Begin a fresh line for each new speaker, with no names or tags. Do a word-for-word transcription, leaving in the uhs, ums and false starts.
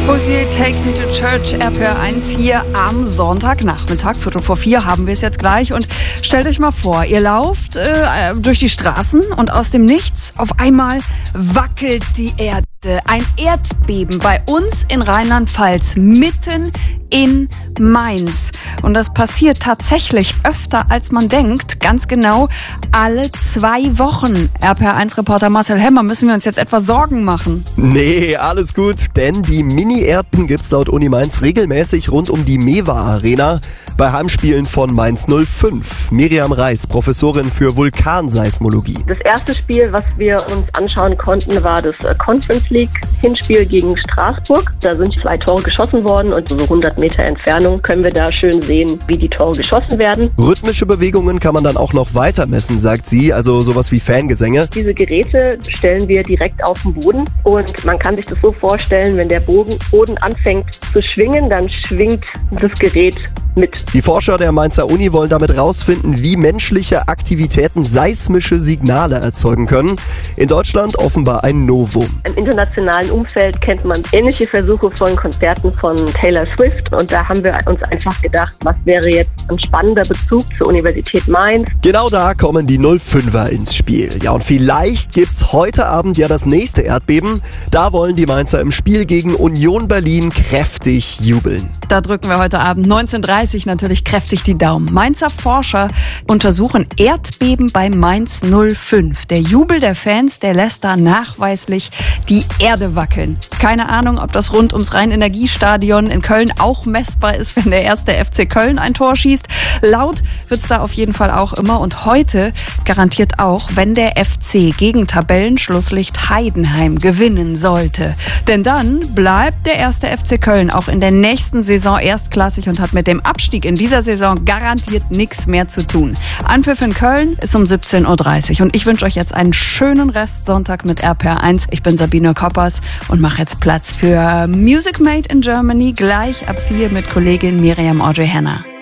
Hozier, Take Me to Church, R P R eins hier am Sonntagnachmittag, Viertel vor vier haben wir es jetzt gleich. Und stellt euch mal vor, ihr lauft äh, durch die Straßen und aus dem Nichts auf einmal wackelt die Erde. Ein Erdbeben bei uns in Rheinland-Pfalz, mitten in Mainz. Und das passiert tatsächlich öfter, als man denkt. Ganz genau alle zwei Wochen. R P R eins-Reporter Marcel Hemmer, müssen wir uns jetzt etwa Sorgen machen?
Nee, alles gut, denn die Mini-Erdbeben gibt's laut Uni Mainz regelmäßig rund um die Mewa-Arena bei Heimspielen von Mainz null fünf. Miriam Reis, Professorin für Vulkanseismologie.
Das erste Spiel, was wir uns anschauen konnten, war das Conference League Hinspiel gegen Straßburg. Da sind zwei Tore geschossen worden und so hundert Meter Entfernung können wir da schön sehen, wie die Tore geschossen werden.
Rhythmische Bewegungen kann man dann auch noch weiter messen, sagt sie, also sowas wie Fangesänge.
Diese Geräte stellen wir direkt auf den Boden und man kann sich das so vorstellen, wenn der Boden, Boden anfängt zu schwingen, dann schwingt das Gerät mit.
Die Forscher der Mainzer Uni wollen damit rausfinden, wie menschliche Aktivitäten seismische Signale erzeugen können. In Deutschland offenbar ein Novum.
Im internationalen Umfeld kennt man ähnliche Versuche von Konzerten von Taylor Swift und da haben wir uns einfach gedacht, was wäre jetzt ein spannender Bezug zur Universität Mainz.
Genau da kommen die null fünfer ins Spiel. Ja, und vielleicht gibt's heute Abend ja das nächste Erdbeben. Da wollen die Mainzer im Spiel gegen Union Berlin kräftig jubeln.
Da drücken wir heute Abend neunzehn Uhr dreißig natürlich kräftig die Daumen. Mainzer Forscher untersuchen Erdbeben bei Mainz null fünf. Der Jubel der Fans, der lässt da nachweislich die Erde wackeln. Keine Ahnung, ob das rund ums Rhein-Energiestadion in Köln auch messbar ist, wenn der erste F C Köln ein Tor schießt. Laut wird's da auf jeden Fall auch immer. Und heute garantiert auch, wenn der F C gegen Tabellenschlusslicht Heidenheim gewinnen sollte. Denn dann bleibt der erste F C Köln auch in der nächsten Saison erstklassig und hat mit dem Abstieg in dieser Saison garantiert nichts mehr zu tun. Anpfiff in Köln ist um siebzehn Uhr dreißig und ich wünsche euch jetzt einen schönen Restsonntag mit R P R eins. Ich bin Sabine Koppers und mache jetzt Platz für Music Made in Germany gleich ab vier mit Kollegin Miriam Audrey Henner.